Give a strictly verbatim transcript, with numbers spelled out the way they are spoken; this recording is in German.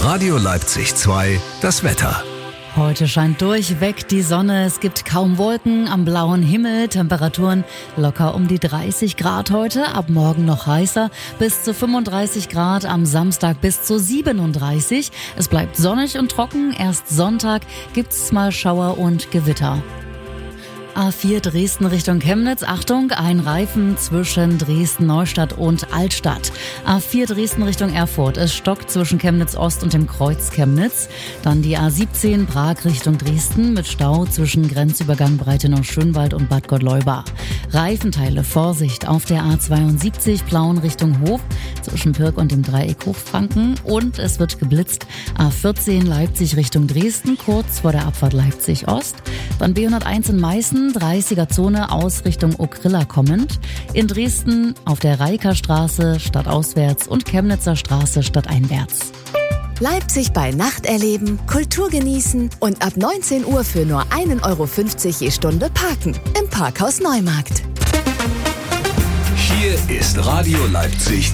Radio Leipzig zwei, das Wetter. Heute scheint durchweg die Sonne, es gibt kaum Wolken am blauen Himmel, Temperaturen locker um die dreißig Grad heute, ab morgen noch heißer, bis zu fünfunddreißig Grad, am Samstag bis zu siebenunddreißig. Es bleibt sonnig und trocken, erst Sonntag gibt's mal Schauer und Gewitter. A vier Dresden Richtung Chemnitz, Achtung, ein Reifen zwischen Dresden-Neustadt und Altstadt. A vier Dresden Richtung Erfurt, es stockt zwischen Chemnitz Ost und dem Kreuz Chemnitz. Dann die A siebzehn Prag Richtung Dresden mit Stau zwischen Grenzübergang Breitenau-Schönwald und Bad Gottleuba. Reifenteile, Vorsicht auf der A zweiundsiebzig Plauen Richtung Hof zwischen Pirk und dem Dreieck Hochfranken. Und es wird geblitzt. A vierzehn Leipzig Richtung Dresden, kurz vor der Abfahrt Leipzig Ost. Dann B hunderteins in Meißen, dreißiger Zone aus Richtung Okrilla kommend. In Dresden auf der Reikerstraße stadtauswärts und Chemnitzer Straße stadteinwärts. Leipzig bei Nacht erleben, Kultur genießen und ab neunzehn Uhr für nur ein Euro fünfzig je Stunde parken im Parkhaus Neumarkt. Hier ist Radio Leipzig